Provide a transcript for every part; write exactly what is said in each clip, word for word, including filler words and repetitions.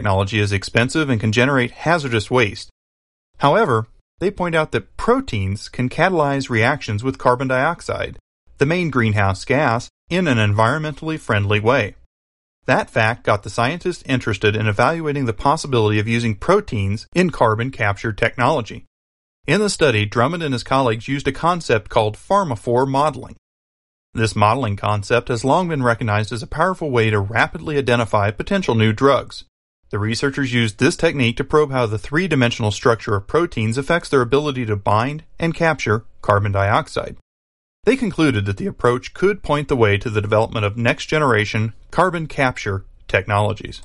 technology is expensive and can generate hazardous waste. However, they point out that proteins can catalyze reactions with carbon dioxide, the main greenhouse gas, in an environmentally friendly way. That fact got the scientists interested in evaluating the possibility of using proteins in carbon capture technology. In the study, Drummond and his colleagues used a concept called pharmaphore modeling. This modeling concept has long been recognized as a powerful way to rapidly identify potential new drugs. The researchers used this technique to probe how the three-dimensional structure of proteins affects their ability to bind and capture carbon dioxide. They concluded that the approach could point the way to the development of next-generation carbon capture technologies.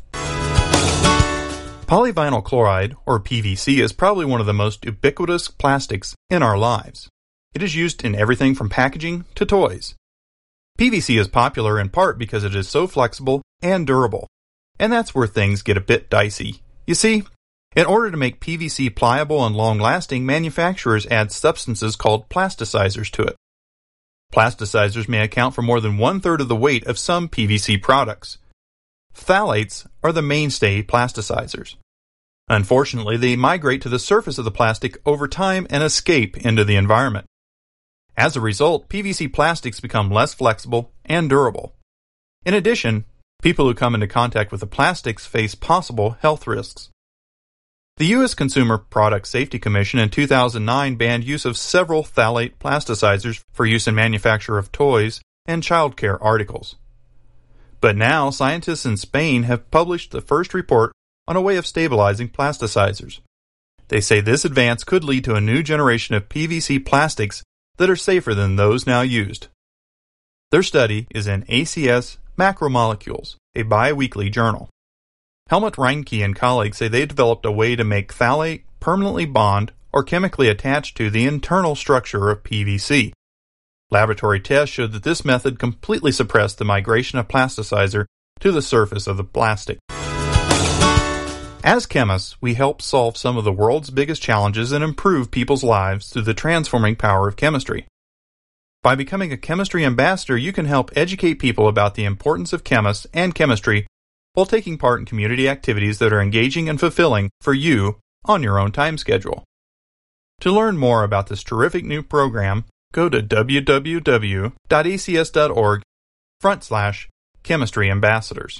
Polyvinyl chloride, or P V C, is probably one of the most ubiquitous plastics in our lives. It is used in everything from packaging to toys. P V C is popular in part because it is so flexible and durable. And that's where things get a bit dicey. You see, in order to make P V C pliable and long-lasting, manufacturers add substances called plasticizers to it. Plasticizers may account for more than one-third of the weight of some P V C products. Phthalates are the mainstay plasticizers. Unfortunately, they migrate to the surface of the plastic over time and escape into the environment. As a result, P V C plastics become less flexible and durable. In addition, people who come into contact with the plastics face possible health risks. The U S Consumer Product Safety Commission in two thousand nine banned use of several phthalate plasticizers for use in manufacture of toys and childcare articles. But now, scientists in Spain have published the first report on a way of stabilizing plasticizers. They say this advance could lead to a new generation of P V C plastics that are safer than those now used. Their study is in A C S Macromolecules, a bi-weekly journal. Helmut Reinke and colleagues say they developed a way to make phthalate permanently bond or chemically attach to the internal structure of P V C. Laboratory tests showed that this method completely suppressed the migration of plasticizer to the surface of the plastic. As chemists, we help solve some of the world's biggest challenges and improve people's lives through the transforming power of chemistry. By becoming a chemistry ambassador, you can help educate people about the importance of chemists and chemistry while taking part in community activities that are engaging and fulfilling for you on your own time schedule. To learn more about this terrific new program, go to w w w dot a c s dot org front slash chemistry ambassadors.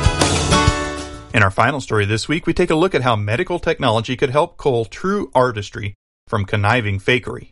In our final story this week, we take a look at how medical technology could help cull true artistry from conniving fakery.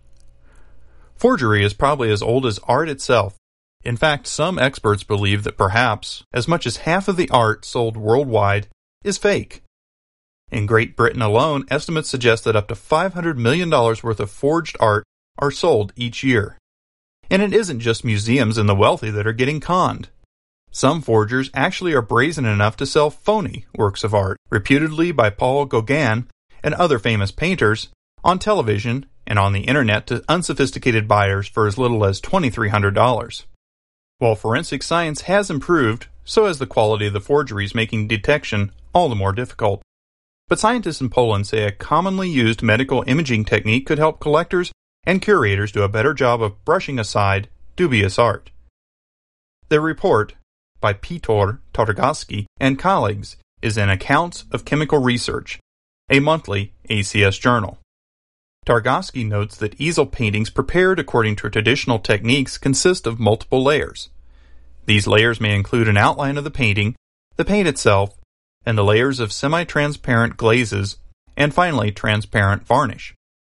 Forgery is probably as old as art itself. In fact, some experts believe that perhaps as much as half of the art sold worldwide is fake. In Great Britain alone, estimates suggest that up to five hundred million dollars worth of forged art are sold each year. And it isn't just museums and the wealthy that are getting conned. Some forgers actually are brazen enough to sell phony works of art, reputedly by Paul Gauguin and other famous painters, on television and on the internet to unsophisticated buyers for as little as two thousand three hundred dollars. While forensic science has improved, so has the quality of the forgeries, making detection all the more difficult. But scientists in Poland say a commonly used medical imaging technique could help collectors and curators do a better job of brushing aside dubious art. The report, by Piotr Targowski and colleagues, is in Accounts of Chemical Research, a monthly A C S journal. Targowski notes that easel paintings prepared according to traditional techniques consist of multiple layers. These layers may include an outline of the painting, the paint itself, and the layers of semi-transparent glazes, and finally transparent varnish.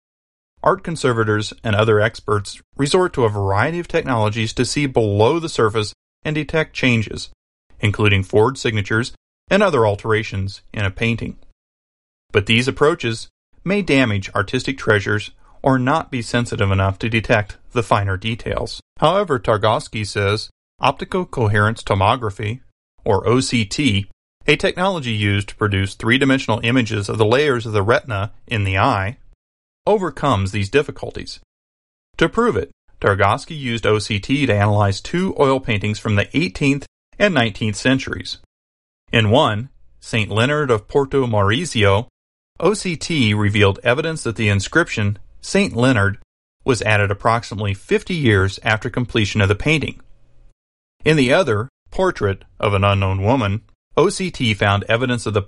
Art conservators and other experts resort to a variety of technologies to see below the surface and detect changes, including forged signatures and other alterations in a painting. But these approaches may damage artistic treasures or not be sensitive enough to detect the finer details. However, Targowski says optical coherence tomography, or O C T, a technology used to produce three-dimensional images of the layers of the retina in the eye, overcomes these difficulties. To prove it, Targowski used O C T to analyze two oil paintings from the eighteenth and nineteenth centuries. In one, Saint Leonard of Porto Maurizio, O C T revealed evidence that the inscription, Saint Leonard, was added approximately fifty years after completion of the painting. In the other, Portrait of an Unknown Woman, O C T found evidence of the